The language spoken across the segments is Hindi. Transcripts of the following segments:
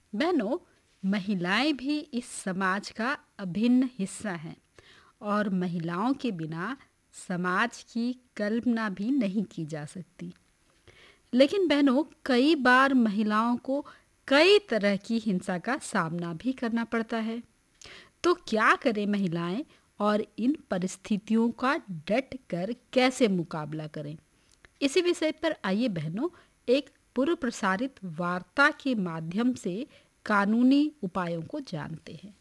बहनों, महिलाएं भी इस समाज का अभिन्न हिस्सा हैं और महिलाओं के बिना समाज की कल्पना भी नहीं की जा सकती। लेकिन बहनों, कई बार महिलाओं को कई तरह की हिंसा का सामना भी करना पड़ता है। तो क्या करें महिलाएं और इन परिस्थितियों का डट कर कैसे मुकाबला करें? इसी विषय पर आइए बहनों, एक पूर्व प्रसारित वार्ता के माध्यम से कानूनी उपायों को जानते हैं।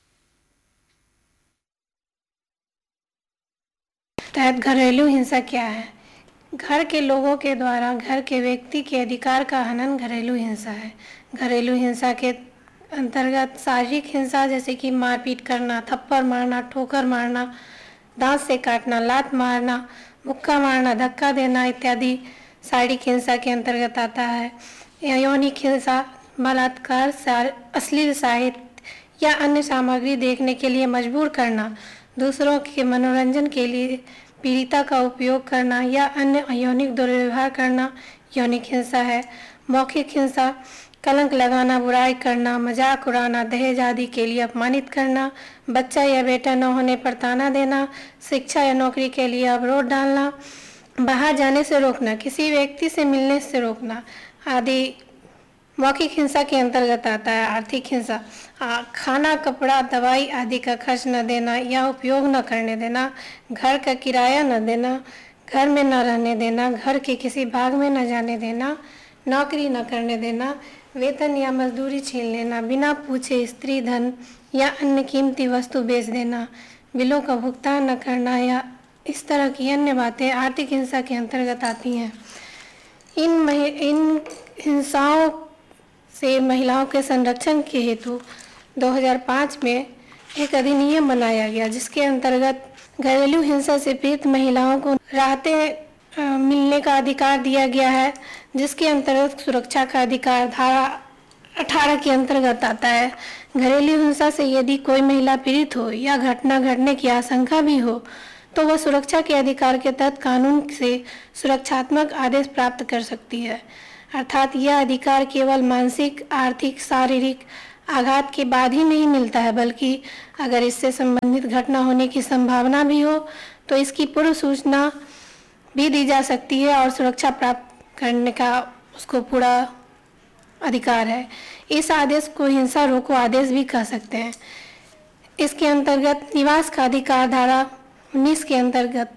तहत घरेलू हिंसा क्या है? घर के लोगों के द्वारा घर के व्यक्ति के अधिकार का हनन घरेलू हिंसा है। घरेलू हिंसा के अंतर्गत शारीरिक हिंसा जैसे कि मारपीट करना, थप्पड़ मारना, ठोकर मारना, दांत से काटना, लात मारना, मुक्का मारना, धक्का देना इत्यादि शारीरिक हिंसा के अंतर्गत आता है। यौनिक हिंसा बलात्कार, अश्लील साहित्य या अन्य सामग्री देखने के लिए मजबूर करना, दूसरों के मनोरंजन के लिए पीड़िता का उपयोग करना या अन्य यौनिक दुर्व्यवहार करना यौनिक हिंसा है। मौखिक हिंसा कलंक लगाना, बुराई करना, मजाक उड़ाना, दहेज आदि के लिए अपमानित करना, बच्चा या बेटा न होने पर ताना देना, शिक्षा या नौकरी के लिए अवरोध डालना, बाहर जाने से रोकना, किसी व्यक्ति से मिलने से रोकना आदि मौखिक हिंसा के अंतर्गत आता है। आर्थिक हिंसा खाना, कपड़ा, दवाई आदि का खर्च न देना या उपयोग न करने देना, घर का किराया न देना, घर में न रहने देना, घर के किसी भाग में न जाने देना, नौकरी न करने देना, वेतन या मजदूरी छीन लेना, बिना पूछे स्त्री धन या अन्य कीमती वस्तु बेच देना, बिलों का भुगतान न करना या इस तरह की अन्य बातें आर्थिक हिंसा के अंतर्गत आती हैं। इन हिंसाओं से महिलाओं के संरक्षण के हेतु 2005 में एक अधिनियम बनाया गया, जिसके अंतर्गत घरेलू हिंसा से पीड़ित महिलाओं को राहतें मिलने का अधिकार दिया गया है, जिसके अंतर्गत सुरक्षा का अधिकार धारा 18 के अंतर्गत आता है। घरेलू हिंसा से यदि कोई महिला पीड़ित हो या घटना घटने की आशंका भी हो तो वह सुरक्षा के अधिकार के तहत कानून से सुरक्षात्मक आदेश प्राप्त कर सकती है। अर्थात यह अधिकार केवल मानसिक, आर्थिक, शारीरिक आघात के बाद ही नहीं मिलता है, बल्कि अगर इससे संबंधित घटना होने की संभावना भी हो तो इसकी पूर्व सूचना भी दी जा सकती है और सुरक्षा प्राप्त करने का उसको पूरा अधिकार है। इस आदेश को हिंसा रोको आदेश भी कह सकते हैं। इसके अंतर्गत निवास का अधिकार धारा 19 के अंतर्गत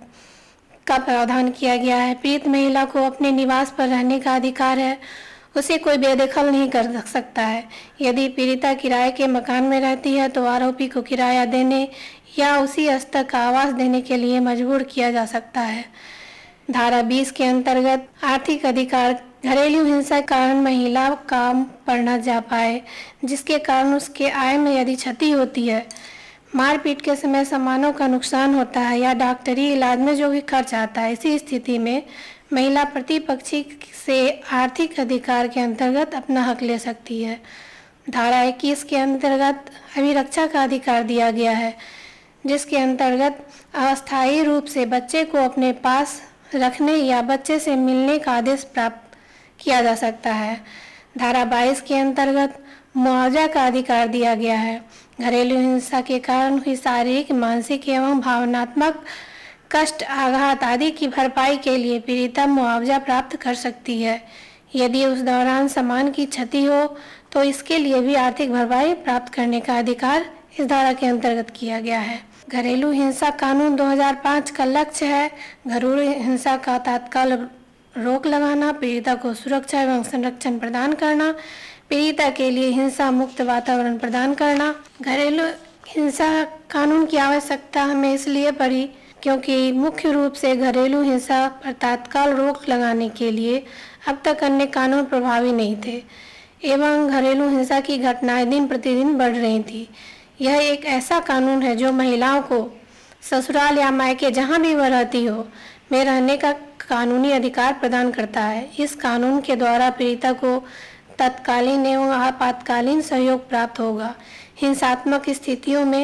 का प्रावधान किया गया है। पीड़ित महिला को अपने निवास पर रहने का अधिकार है, उसे कोई बेदखल नहीं कर सकता है। यदि पीड़िता किराए के मकान में रहती है तो आरोपी को किराया देने या उसी स्तर का आवास देने के लिए मजबूर किया जा सकता है। धारा 20 के अंतर्गत आर्थिक अधिकार घरेलू हिंसा के कारण महिला काम पर न जा पाए, जिसके कारण उसके आय में यदि क्षति होती है, मारपीट के समय सामानों का नुकसान होता है या डॉक्टरी इलाज में जो भी खर्च आता है, इसी स्थिति में महिला प्रतिपक्षी से आर्थिक अधिकार के अंतर्गत अपना हक ले सकती है। धारा 21 के अंतर्गत अभिरक्षा का अधिकार दिया गया है, जिसके अंतर्गत अस्थायी रूप से बच्चे को अपने पास रखने या बच्चे से मिलने का आदेश प्राप्त किया जा सकता है। धारा 22 के अंतर्गत मुआवजा का अधिकार दिया गया है। घरेलू हिंसा के कारण हुई शारीरिक, मानसिक एवं भावनात्मक कष्ट, आघात आदि की भरपाई के लिए पीड़िता मुआवजा प्राप्त कर सकती है। यदि उस दौरान सामान की क्षति हो तो इसके लिए भी आर्थिक भरपाई प्राप्त करने का अधिकार इस धारा के अंतर्गत किया गया है। घरेलू हिंसा कानून 2005 का लक्ष्य है घरेलू हिंसा का तत्काल रोक लगाना, पीड़िता को सुरक्षा एवं संरक्षण प्रदान करना, पीड़िता के लिए हिंसा मुक्त वातावरण प्रदान करना। घरेलू हिंसा कानून की आवश्यकता हमें इसलिए पड़ी क्योंकि मुख्य रूप से घरेलू हिंसा पर तत्काल रोक लगाने के लिए अब तक अन्य कानून प्रभावी नहीं थे एवं घरेलू हिंसा की घटनाएं दिन प्रतिदिन बढ़ रही थी। यह एक ऐसा कानून है जो महिलाओं को ससुराल या मायके जहां भी वह रहती हो में रहने का कानूनी अधिकार प्रदान करता है। इस कानून के द्वारा पीड़िता को तत्कालीन एवं आपातकालीन सहयोग प्राप्त होगा। हिंसात्मक स्थितियों में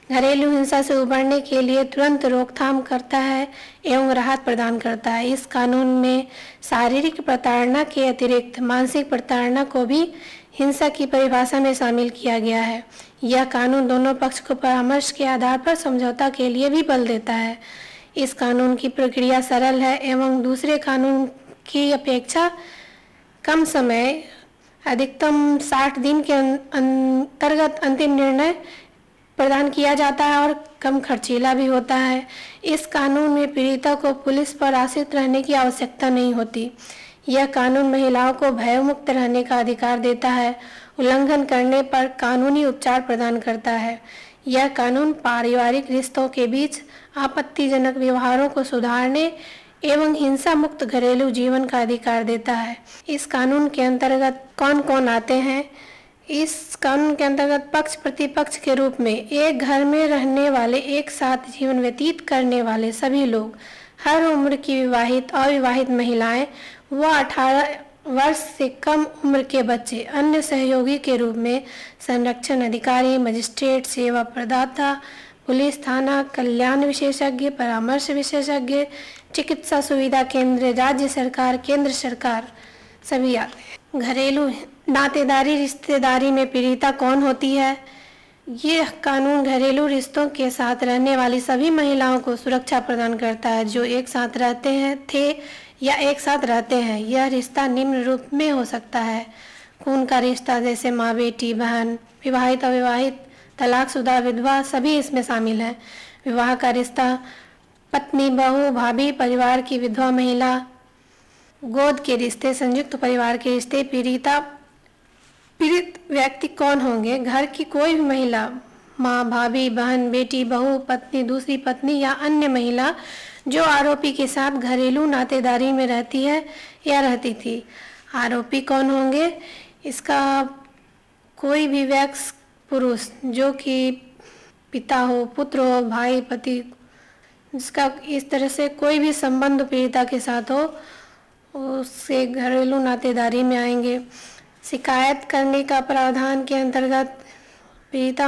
घरेलू हिंसा से उबरने के लिए तुरंत रोकथाम करता है एवं राहत प्रदान करता है। इस कानून में शारीरिक प्रताड़ना के अतिरिक्त मानसिक प्रताड़ना को भी हिंसा की परिभाषा में शामिल किया गया है। यह कानून दोनों पक्ष को परामर्श के आधार पर समझौता के लिए भी बल देता है। इस कानून की प्रक्रिया सरल है एवं दूसरे कानून की अपेक्षा कम समय, अधिकतम 60 दिन के अंतर्गत अंतिम निर्णय प्रदान किया जाता है और कम खर्चीला भी होता है। इस कानून में पीड़िता को पुलिस पर आश्रित रहने की आवश्यकता नहीं होती। यह कानून महिलाओं को भयमुक्त रहने का अधिकार देता है, उल्लंघन करने पर कानूनी उपचार प्रदान करता है। यह कानून पारिवारिक रिश्तों के बीच आपत्तिजनक व्यवहारों को सुधारने एवं हिंसा मुक्त घरेलू जीवन का अधिकार देता है। इस कानून के अंतर्गत कौन कौन आते हैं? इस कानून के अंतर्गत पक्ष प्रतिपक्ष के रूप में एक घर में रहने वाले, एक साथ जीवन व्यतीत करने वाले सभी लोग, हर उम्र की विवाहित, अविवाहित महिलाएं व 18 वर्ष से कम उम्र के बच्चे, अन्य सहयोगी के रूप में संरक्षण अधिकारी, मजिस्ट्रेट, सेवा प्रदाता, पुलिस थाना, कल्याण विशेषज्ञ, परामर्श विशेषज्ञ, चिकित्सा सुविधा केंद्र, राज्य सरकार, केंद्र सरकार सभी आते हैं। घरेलू नातेदारी रिश्तेदारी में पीड़िता कौन होती है? ये कानून घरेलू रिश्तों के साथ रहने वाली सभी महिलाओं को सुरक्षा प्रदान करता है जो एक साथ थे या एक साथ रहते हैं। यह रिश्ता निम्न रूप में हो सकता है: खून का रिश्ता जैसे माँ, बेटी, बहन, विवाहित, अविवाहित, तलाकशुदा, विधवा सभी इसमें शामिल हैं। विवाह का रिश्ता पत्नी, बहू, भाभी, परिवार की विधवा महिला, गोद के रिश्ते, संयुक्त परिवार के रिश्ते। पीड़ित व्यक्ति कौन होंगे? घर की कोई भी महिला, माँ, भाभी, बहन, बेटी, बहू, पत्नी, दूसरी पत्नी या अन्य महिला जो आरोपी के साथ घरेलू नातेदारी में रहती है या रहती थी। आरोपी कौन होंगे? इसका कोई भी वयस्क पुरुष जो कि पिता हो, पुत्र हो, भाई, पति, जिसका इस तरह से कोई भी संबंध पीड़िता के साथ हो, उससे घरेलू नातेदारी में आएंगे। शिकायत करने का प्रावधान के अंतर्गत पीड़िता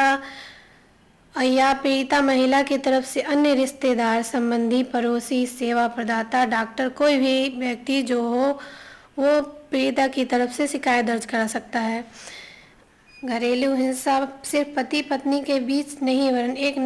महिला की तरफ से अन्य रिश्तेदार, संबंधी, पड़ोसी, सेवा प्रदाता, डॉक्टर, कोई भी व्यक्ति जो हो वो पीड़िता की तरफ से शिकायत दर्ज करा सकता है। घरेलू हिंसा सिर्फ पति पत्नी के बीच नहीं वरन एक